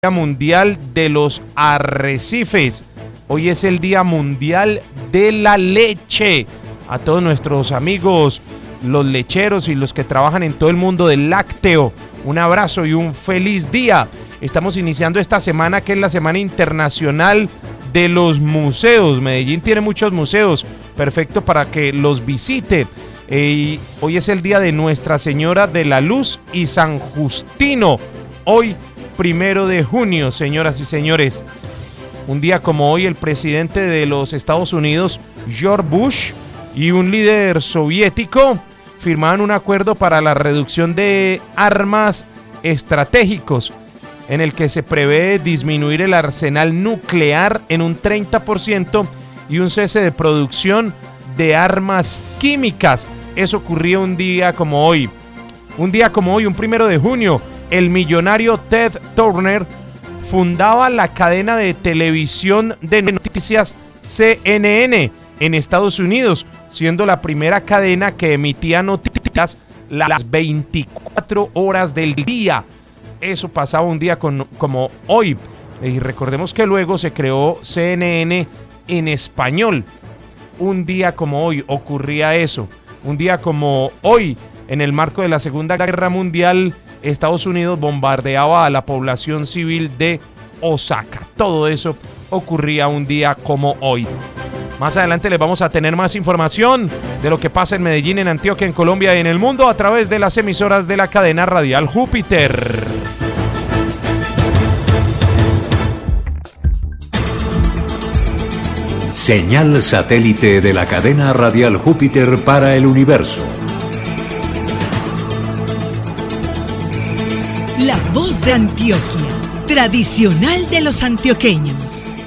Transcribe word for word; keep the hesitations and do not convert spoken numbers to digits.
Mundial de los Arrecifes. Hoy es el Día Mundial de la Leche. A todos nuestros amigos, los lecheros y los que trabajan en todo el mundo del lácteo, un abrazo y un feliz día. Estamos iniciando esta semana que es la Semana Internacional de los Museos. Medellín tiene muchos museos, perfecto para que los visite. Eh, hoy es el día de Nuestra Señora de la Luz y San Justino. Hoy primero de junio, señoras y señores. Un día como hoy, el presidente de los Estados Unidos, George Bush, y un líder soviético firmaron un acuerdo para la reducción de armas estratégicos, en el que se prevé disminuir el arsenal nuclear en un treinta por ciento y un cese de producción de armas químicas. Eso ocurría un día como hoy. Un día como hoy, un primero de junio, el millonario Ted Turner fundaba la cadena de televisión de noticias C N N en Estados Unidos, siendo la primera cadena que emitía noticias las veinticuatro horas del día. Eso pasaba un día con, como hoy. Y recordemos que luego se creó C N N en español. Un día como hoy ocurría eso. Un día como hoy, en el marco de la Segunda Guerra Mundial, Estados Unidos bombardeaba a la población civil de Osaka. Todo eso ocurría un día como hoy. Más adelante les vamos a tener más información de lo que pasa en Medellín, en Antioquia, en Colombia y en el mundo a través de las emisoras de la cadena radial Júpiter. Señal satélite de la cadena radial Júpiter para el universo. La voz de Antioquia, tradicional de los antioqueños.